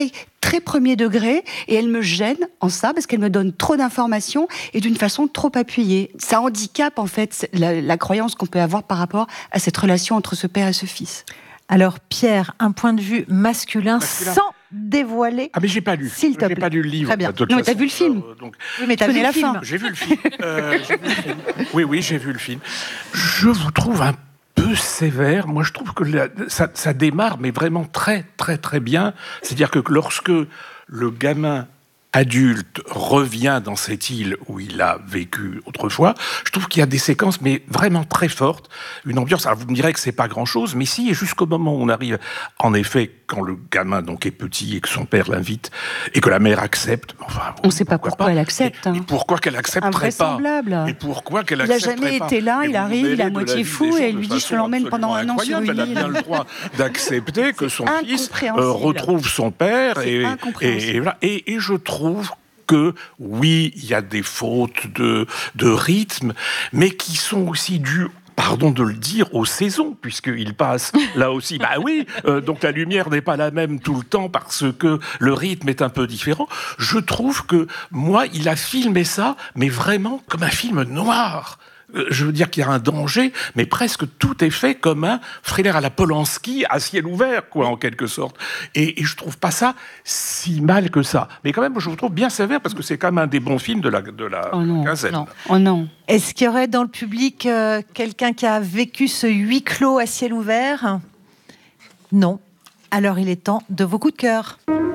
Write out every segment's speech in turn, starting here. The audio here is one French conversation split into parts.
très premier degré, et elle me gêne en ça parce qu'elle me donne trop d'informations et d'une façon trop appuyée. Ça handicape en fait la croyance qu'on peut avoir par rapport à cette relation entre ce père et ce fils. Alors Pierre, un point de vue masculin. Sans dévoiler. Ah mais j'ai pas lu. S'il te plaît. J'ai pas lu le livre. Très bien. Non, mais t'as vu le film. Donc, Oui, mais t'as vu la fin. j'ai vu le film. Oui, j'ai vu le film. Je vous trouve un peu sévère. Moi, je trouve que ça démarre, mais vraiment très, très, très bien. C'est-à-dire que lorsque le gamin adulte revient dans cette île où il a vécu autrefois, je trouve qu'il y a des séquences, mais vraiment très fortes, une ambiance. Alors vous me direz que c'est pas grand-chose, mais si, et jusqu'au moment où on arrive, en effet, quand le gamin donc est petit et que son père l'invite et que la mère accepte. Enfin, on ne sait pas pourquoi elle accepte. Et pourquoi qu'elle accepterait pas. Invraisemblable. Et pourquoi qu'elle il accepterait pas. Il n'a jamais été là, il arrive, il est à moitié fou et elle lui dit je te l'emmène pendant un an sur une île. Elle a bien le droit d'accepter que son fils retrouve son père et je trouve que, oui, il y a des fautes de rythme, mais qui sont aussi dues, pardon de le dire, aux saisons, puisqu'il passe là aussi. Bah oui, donc la lumière n'est pas la même tout le temps parce que le rythme est un peu différent. Je trouve que, moi, il a filmé ça, mais vraiment comme un film noir. Je veux dire qu'il y a un danger, mais presque tout est fait comme un thriller à la Polanski, à ciel ouvert, quoi, en quelque sorte. Et je trouve pas ça si mal que ça. Mais quand même, je vous trouve bien sévère, parce que c'est quand même un des bons films de la quinzaine. Non. Oh non. Est-ce qu'il y aurait dans le public quelqu'un qui a vécu ce huis clos à ciel ouvert ? Non. Alors il est temps de vos coups de cœur.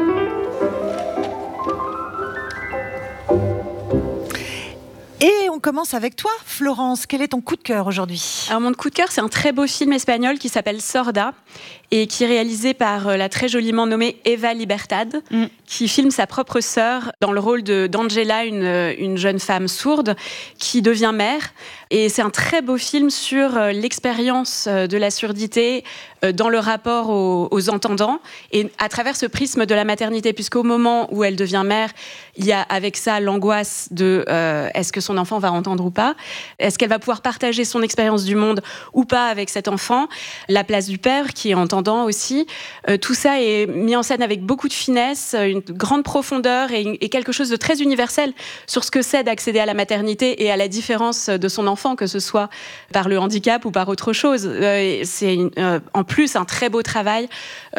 Et on commence avec toi, Florence. Quel est ton coup de cœur aujourd'hui ? Alors mon coup de cœur, c'est un très beau film espagnol qui s'appelle Sorda et qui est réalisé par la très joliment nommée Eva Libertad, qui filme sa propre sœur dans le rôle d'Angela, une jeune femme sourde qui devient mère. Et c'est un très beau film sur l'expérience de la surdité dans le rapport aux entendants et à travers ce prisme de la maternité, puisqu'au moment où elle devient mère, il y a avec ça l'angoisse de est-ce que son enfant va entendre ou pas ? Est-ce qu'elle va pouvoir partager son expérience du monde ou pas avec cet enfant ? La place du père qui est entendant aussi. Tout ça est mis en scène avec beaucoup de finesse, une grande profondeur et quelque chose de très universel sur ce que c'est d'accéder à la maternité et à la différence de son enfant, que ce soit par le handicap ou par autre chose. C'est en plus un très beau travail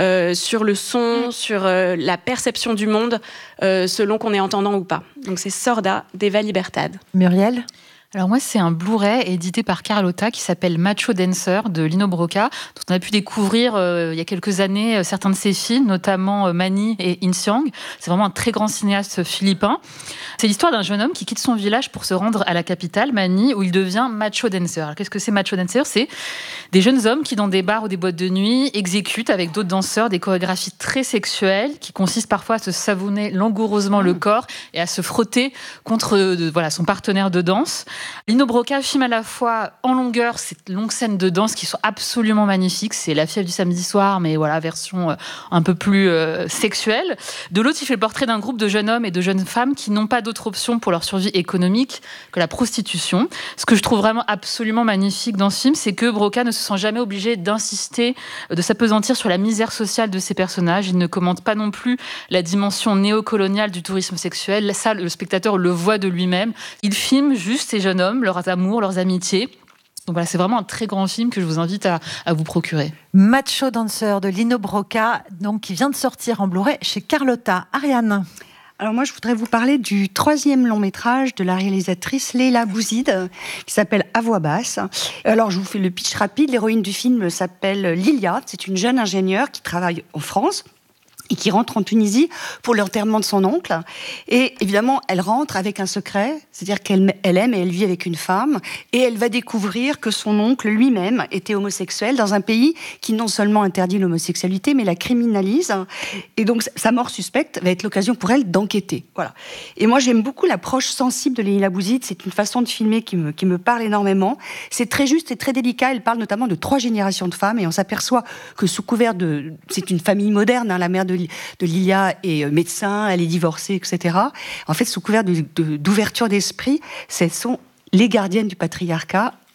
sur le son, sur la perception du monde, selon qu'on est entendant ou pas. Donc c'est Sorda d'Eva Libertad. Muriel ? Alors moi, c'est un Blu-ray édité par Carlotta qui s'appelle Macho Dancer de Lino Brocca, dont on a pu découvrir il y a quelques années certains de ses films, notamment Mani et Insiang. C'est vraiment un très grand cinéaste philippin. C'est l'histoire d'un jeune homme qui quitte son village pour se rendre à la capitale, Mani, où il devient macho dancer. Alors, qu'est-ce que c'est macho dancer ? C'est des jeunes hommes qui, dans des bars ou des boîtes de nuit, exécutent avec d'autres danseurs des chorégraphies très sexuelles qui consistent parfois à se savonner langoureusement le corps et à se frotter contre son partenaire de danse. Lino Brocca filme à la fois en longueur ces longues scènes de danse qui sont absolument magnifiques. C'est La fièvre du samedi soir, mais voilà, version un peu plus sexuelle. De l'autre, il fait le portrait d'un groupe de jeunes hommes et de jeunes femmes qui n'ont pas d'autre option pour leur survie économique que la prostitution. Ce que je trouve vraiment absolument magnifique dans ce film, c'est que Brocca ne se sent jamais obligé d'insister, de s'appesantir sur la misère sociale de ses personnages. Il ne commente pas non plus la dimension néocoloniale du tourisme sexuel. Ça, le spectateur le voit de lui-même. Il filme juste ces jeunes hommes, leurs amours, leurs amitiés. Donc voilà, c'est vraiment un très grand film que je vous invite à vous procurer. Macho Dancer de Lino Brocca, donc, qui vient de sortir en Blu-ray chez Carlotta. Ariane ? Alors moi, je voudrais vous parler du 3e long métrage de la réalisatrice Leila Bouzid, qui s'appelle À voix basse. Alors, je vous fais le pitch rapide. L'héroïne du film s'appelle Lilia. C'est une jeune ingénieure qui travaille en France et qui rentre en Tunisie pour l'enterrement de son oncle. Et évidemment, elle rentre avec un secret, c'est-à-dire qu'elle aime et elle vit avec une femme, et elle va découvrir que son oncle lui-même était homosexuel dans un pays qui non seulement interdit l'homosexualité, mais la criminalise. Et donc, sa mort suspecte va être l'occasion pour elle d'enquêter. Voilà. Et moi, j'aime beaucoup l'approche sensible de Leila Bouzid. C'est une façon de filmer qui me parle énormément. C'est très juste et très délicat. Elle parle notamment de 3 générations de femmes, et on s'aperçoit que sous couvert de... C'est une famille moderne, la mère de Lilia est médecin, elle est divorcée, etc. En fait, sous couvert d'ouverture d'esprit, ce sont les gardiennes du patriarcat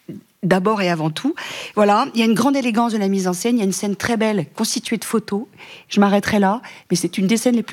d'abord et avant tout. Voilà, il y a une grande élégance de la mise en scène, il y a une scène très belle, constituée de photos. Je m'arrêterai là, mais c'est une des scènes les plus